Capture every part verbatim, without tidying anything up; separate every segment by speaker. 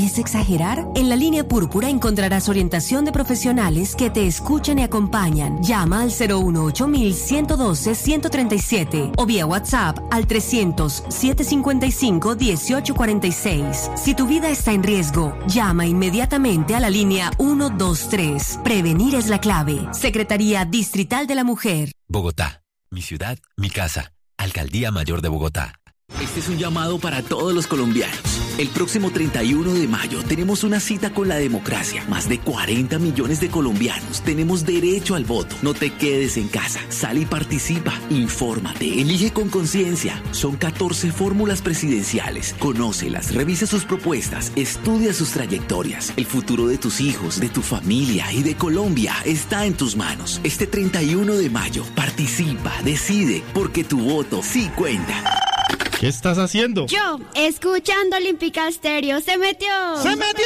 Speaker 1: ¿Es exagerar? En la línea púrpura encontrarás orientación de profesionales que te escuchan y acompañan. Llama al cero uno ocho mil ciento doce ciento treinta y siete o vía WhatsApp al trescientos siete cincuenta y cinco dieciocho cuarenta y seis. Si tu vida está en riesgo, llama inmediatamente a la línea ciento veintitrés. Prevenir es la clave. Secretaría Distrital de la Mujer.
Speaker 2: Bogotá, mi ciudad, mi casa. Alcaldía Mayor de Bogotá.
Speaker 3: Este es un llamado para todos los colombianos. El próximo treinta y uno de mayo tenemos una cita con la democracia. Más de cuarenta millones de colombianos tenemos derecho al voto. No te quedes en casa. Sal y participa. Infórmate. Elige con conciencia. Son catorce fórmulas presidenciales. Conócelas, revisa sus propuestas, estudia sus trayectorias. El futuro de tus hijos, de tu familia y de Colombia está en tus manos. Este treinta y uno de mayo, participa, decide, porque tu voto sí cuenta.
Speaker 4: ¿Qué estás haciendo?
Speaker 5: Yo, escuchando Olímpica Estéreo. ¡Se metió!
Speaker 4: ¡Se metió!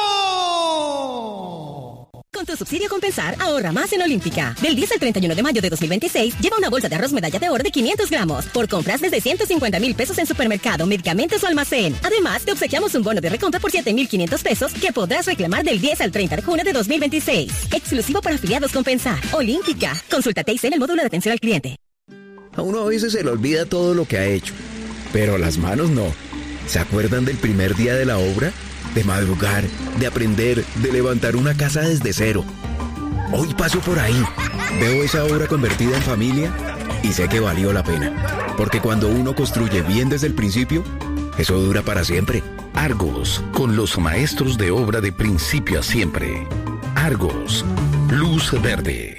Speaker 6: Con tu subsidio Compensar, ahorra más en Olímpica. Del diez al treinta y uno de mayo de dos mil veintiséis, lleva una bolsa de arroz medalla de oro de quinientos gramos. Por compras desde ciento cincuenta mil pesos en supermercado, medicamentos o almacén. Además, te obsequiamos un bono de recompra por siete mil quinientos pesos que podrás reclamar del diez al treinta de junio de dos mil veintiséis. Exclusivo para afiliados Compensar. Olímpica. Consulta T I C en el módulo de atención al cliente.
Speaker 7: A uno a veces se le olvida todo lo que ha hecho. Pero las manos no. ¿Se acuerdan del primer día de la obra? De madrugar, de aprender, de levantar una casa desde cero. Hoy paso por ahí, veo esa obra convertida en familia y sé que valió la pena. Porque cuando uno construye bien desde el principio, eso dura para siempre.
Speaker 8: Argos, con los maestros de obra de principio a siempre. Argos, luz verde.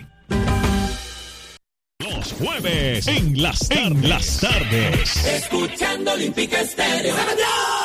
Speaker 9: Los jueves en las, en las tardes.
Speaker 10: Escuchando Olímpica Estéreo.